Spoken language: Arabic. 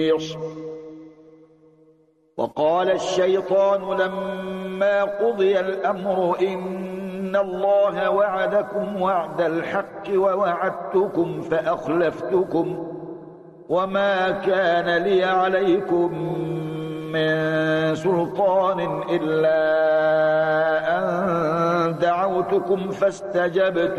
وقال الشيطان لما قضي الأمر إن الله وعدكم وعد الحق ووعدتكم فأخلفتكم وما كان لي عليكم من سلطان إلا أن دعوتكم فاستجبتم